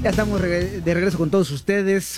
Ya estamos de regreso con todos ustedes.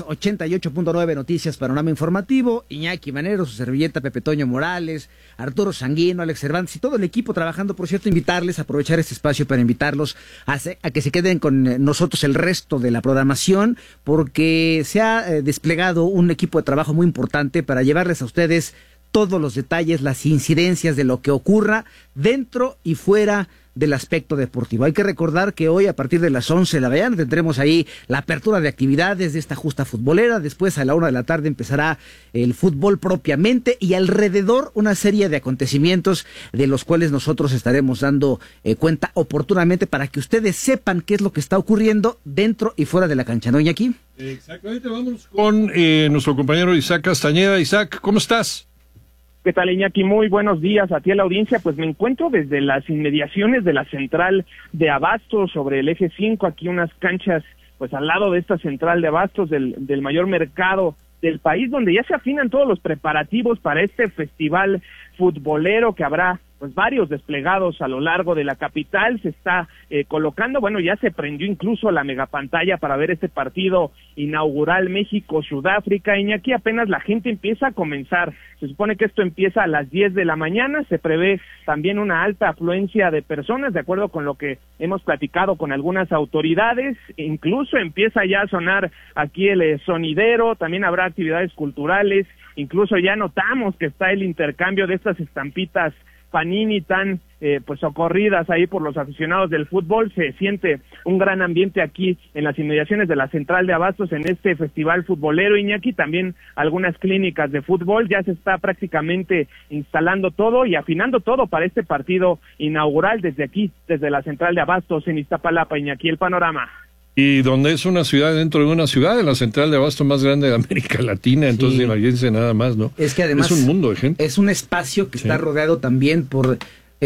88.9 Noticias, Panorama Informativo. Iñaki Manero, su servilleta, Pepe Toño Morales, Arturo Sanguino, Alex Cervantes y todo el equipo trabajando. Por cierto, invitarles a aprovechar este espacio para invitarlos a que se queden con nosotros el resto de la programación, porque se ha desplegado un equipo de trabajo muy importante para llevarles a ustedes todos los detalles, las incidencias de lo que ocurra dentro y fuera del aspecto deportivo. Hay que recordar que hoy a partir de las 11 de la mañana tendremos ahí la apertura de actividades de esta justa futbolera. Después a la 1 de la tarde empezará el fútbol propiamente y alrededor una serie de acontecimientos de los cuales nosotros estaremos dando cuenta oportunamente para que ustedes sepan qué es lo que está ocurriendo dentro y fuera de la cancha, ¿no, Iñaki? Exactamente, vamos con nuestro compañero Isaac Castañeda. Isaac, ¿cómo estás? ¿Qué tal, Iñaki? Muy buenos días a ti, a la audiencia. Pues me encuentro desde las inmediaciones de la central de Abastos, sobre el eje 5, aquí unas canchas, pues al lado de esta central de Abastos, del mayor mercado del país, donde ya se afinan todos los preparativos para este festival futbolero que habrá pues varios desplegados a lo largo de la capital. Se está colocando, bueno, ya se prendió incluso la megapantalla para ver este partido inaugural México-Sudáfrica. Iñaki, apenas la gente empieza a comenzar. Se supone que esto empieza a las 10 de la mañana, se prevé también una alta afluencia de personas, de acuerdo con lo que hemos platicado con algunas autoridades. Incluso empieza ya a sonar aquí el sonidero, también habrá actividades culturales, incluso ya notamos que está el intercambio de estas estampitas Panini tan pues socorridas ahí por los aficionados del fútbol. Se siente un gran ambiente aquí en las inmediaciones de la central de Abastos en este festival futbolero, Iñaki. También algunas clínicas de fútbol, ya se está prácticamente instalando todo y afinando todo para este partido inaugural desde aquí, desde la central de Abastos en Iztapalapa, Iñaki, el panorama. Y donde es una ciudad dentro de una ciudad, en la central de Abasto más grande de América Latina, entonces sí. Imagínense nada más, ¿no? Es que además es un mundo de gente. Es un espacio que está rodeado también por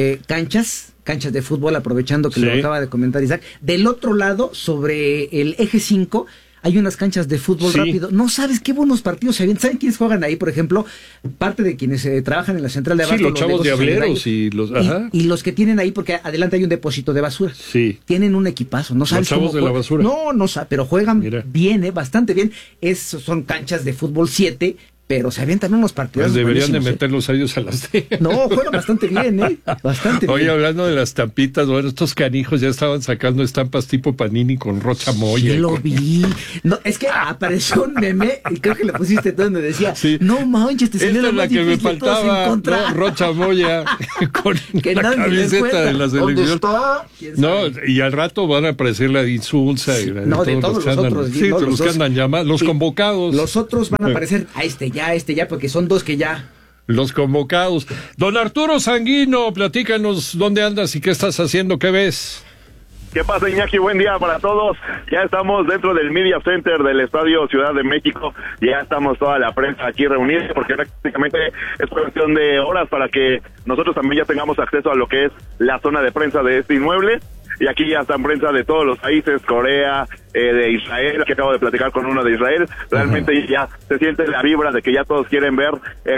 canchas de fútbol, aprovechando que lo acaba de comentar Isaac. Del otro lado, sobre el eje 5, hay unas canchas de fútbol rápido. No sabes qué buenos partidos se ven. ¿Saben quiénes juegan ahí, por ejemplo? Parte de quienes trabajan en la central de Abasto. Sí, los chavos diableros y los... Ajá. Y los que tienen ahí, porque adelante hay un depósito de basura. Sí. Tienen un equipazo. No sabes los chavos de la basura. No sabes, pero juegan bien, bastante bien. Son canchas de fútbol 7, pero se avientan unos partidos. Pues deberían de meterlos a ellos a las de... No, juegan bastante bien, bastante bien. Oye, hablando de las estampitas, bueno, estos canijos ya estaban sacando estampas tipo Panini con Rocha Moya. Sí, lo vi. No, es que apareció un meme, y creo que le pusiste tú, donde decía, no manches, te salió la más difícil que me faltaba, ¿no? Rocha Moya con que la camiseta de la selección. No, y al rato van a aparecer la de Insulza y la de todos los otros. Sí, no, los que andan llamados, los convocados. Los otros van a aparecer a este ya, porque son dos que ya. Los convocados. Don Arturo Sanguino, platícanos dónde andas y qué estás haciendo, qué ves. ¿Qué pasa, Iñaki? Buen día para todos. Ya estamos dentro del Media Center del Estadio Ciudad de México. Ya estamos toda la prensa aquí reunida, porque prácticamente es cuestión de horas para que nosotros también ya tengamos acceso a lo que es la zona de prensa de este inmueble. Y aquí ya están prensa de todos los países, Corea, de Israel, que acabo de platicar con uno de Israel. Realmente ya se siente la vibra de que ya todos quieren ver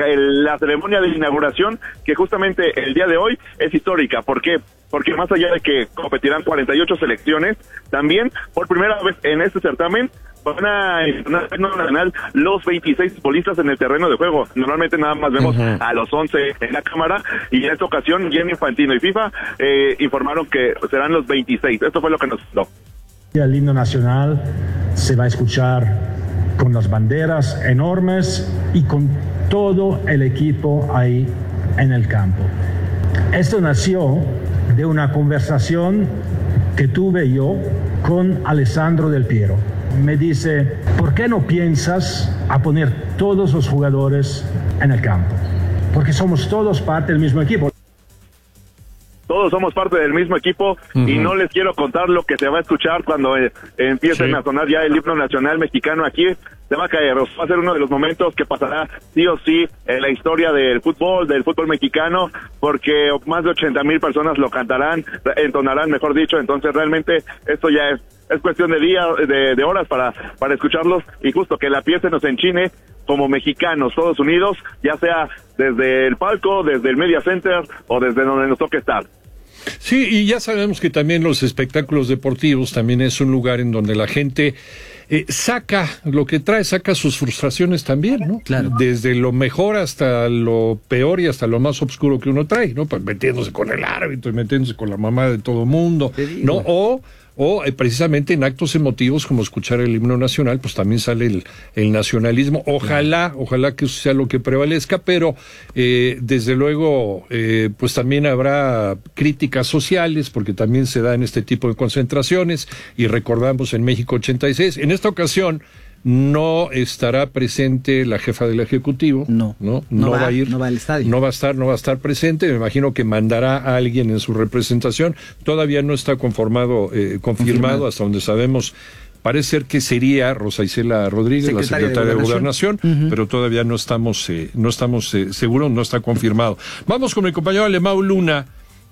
la ceremonia de inauguración, que justamente el día de hoy es histórica. ¿Por qué? Porque más allá de que competirán 48 selecciones, también por primera vez en este certamen van a nacional los 26 futbolistas en el terreno de juego. Normalmente nada más vemos a los 11 en la cámara, y en esta ocasión Gianni Infantino y FIFA informaron que serán los 26. Esto fue lo que nos dio. El himno nacional se va a escuchar con las banderas enormes y con todo el equipo ahí en el campo. Esto nació de una conversación que tuve yo con Alessandro Del Piero. Me dice, ¿por qué no piensas a poner todos los jugadores en el campo? Porque somos todos parte del mismo equipo. Todos somos parte del mismo equipo, y no les quiero contar lo que se va a escuchar cuando empiecen a sonar ya el himno nacional mexicano aquí. Se va a caer, va a ser uno de los momentos que pasará sí o sí en la historia del fútbol mexicano, porque más de 80,000 personas lo cantarán, entonarán, mejor dicho. Entonces realmente esto ya es cuestión de días, de horas para escucharlos, y justo que la piel se nos enchine como mexicanos, todos unidos, ya sea desde el palco, desde el Media Center o desde donde nos toque estar. Sí, y ya sabemos que también los espectáculos deportivos también es un lugar en donde la gente saca lo que trae, saca sus frustraciones también, ¿no? Claro. Desde lo mejor hasta lo peor y hasta lo más oscuro que uno trae, ¿no? Pues metiéndose con el árbitro y metiéndose con la mamá de todo mundo, ¿no? O precisamente en actos emotivos como escuchar el himno nacional, pues también sale el nacionalismo. Ojalá que eso sea lo que prevalezca, pero desde luego pues también habrá críticas sociales, porque también se da en este tipo de concentraciones, y recordamos en México 86. En esta ocasión no estará presente la jefa del Ejecutivo. No va a ir. No va al estadio. No va a estar presente. Me imagino que mandará a alguien en su representación. Todavía no está confirmado hasta donde sabemos. Parece ser que sería Rosa Isela Rodríguez, la secretaria de Gobernación, pero todavía no estamos seguros, no está confirmado. Vamos con mi compañero Alemão Luna,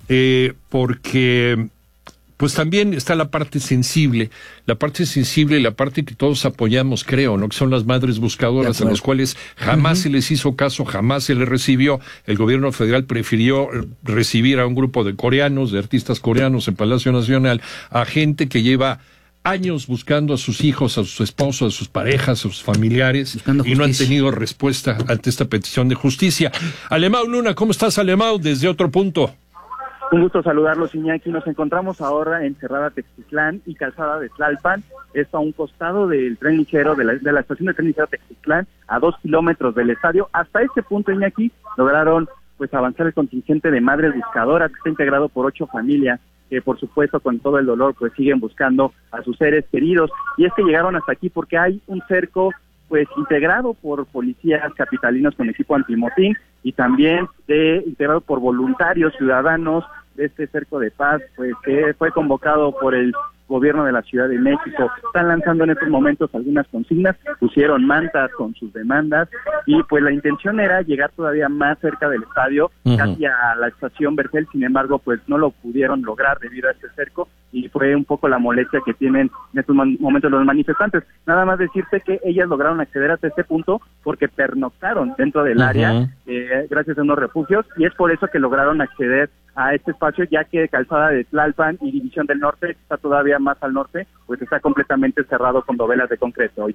porque pues también está la parte sensible y la parte que todos apoyamos, creo, ¿no? Que son las madres buscadoras, a las cuales jamás se les hizo caso, jamás se les recibió. El gobierno federal prefirió recibir a un grupo de coreanos, de artistas coreanos en Palacio Nacional, a gente que lleva años buscando a sus hijos, a sus esposos, a sus parejas, a sus familiares, y no han tenido respuesta ante esta petición de justicia. Alemão Luna, ¿cómo estás, Alemão? Desde otro punto. Un gusto saludarlos, Iñaki. Nos encontramos ahora en Cerrada Textitlán y Calzada de Tlalpan, esto a un costado del tren ligero, de la estación de tren ligero Textitlán, a 2 kilómetros del estadio. Hasta este punto, Iñaki, lograron pues avanzar el contingente de madres buscadoras, que está integrado por 8 familias, que por supuesto con todo el dolor pues siguen buscando a sus seres queridos. Y es que llegaron hasta aquí porque hay un cerco pues integrado por policías capitalinos con equipo antimotín y también integrado por voluntarios ciudadanos de este cerco de paz, pues que fue convocado por el gobierno de la Ciudad de México. Están lanzando en estos momentos algunas consignas, pusieron mantas con sus demandas y pues la intención era llegar todavía más cerca del estadio, casi a la estación Bergel. Sin embargo, pues no lo pudieron lograr debido a este cerco y fue un poco la molestia que tienen en estos momentos los manifestantes. Nada más decirte que ellas lograron acceder hasta este punto porque pernoctaron dentro del área gracias a unos refugios, y es por eso que lograron acceder a este espacio, ya que Calzada de Tlalpan y División del Norte, que está todavía más al norte, pues está completamente cerrado con dovelas de concreto.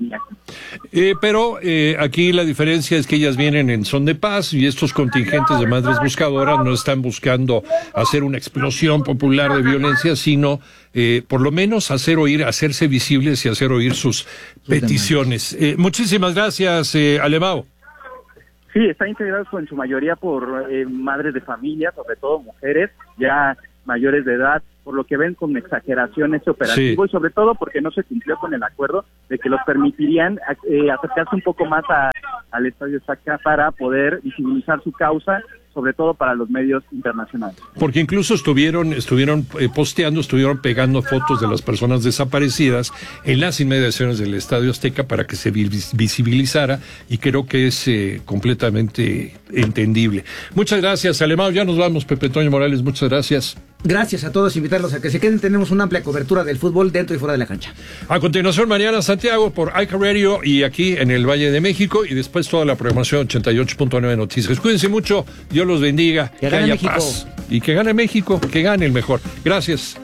Pero aquí la diferencia es que ellas vienen en son de paz, y estos contingentes de madres buscadoras no están buscando hacer una explosión popular de violencia, sino por lo menos hacerse visibles y hacer oír sus peticiones. Muchísimas gracias, Alemão. Sí, está integrado en su mayoría por madres de familia, sobre todo mujeres ya mayores de edad, por lo que ven con exageración este operativo, y sobre todo porque no se cumplió con el acuerdo de que los permitirían acercarse un poco más al Estadio Azteca para poder visibilizar su causa, sobre todo para los medios internacionales. Porque incluso estuvieron posteando, estuvieron pegando fotos de las personas desaparecidas en las inmediaciones del Estadio Azteca para que se visibilizara, y creo que es completamente entendible. Muchas gracias, Alemão. Ya nos vamos, Pepe Toño Morales, muchas gracias. Gracias a todos, invitarlos a que se queden. Tenemos una amplia cobertura del fútbol dentro y fuera de la cancha. A continuación, Mariana Santiago por ICA Radio y aquí en el Valle de México, y después toda la programación 88.9 Noticias. Cuídense mucho, Dios los bendiga, que haya México. Paz y que gane México, que gane el mejor. Gracias.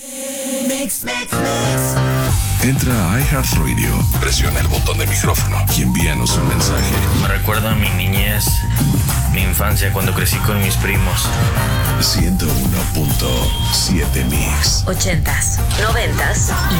Entra a iHeartRadio, presiona el botón de micrófono y envíanos un mensaje. Me recuerda a mi niñez, mi infancia cuando crecí con mis primos. 101.7 Mix. 80s, 90s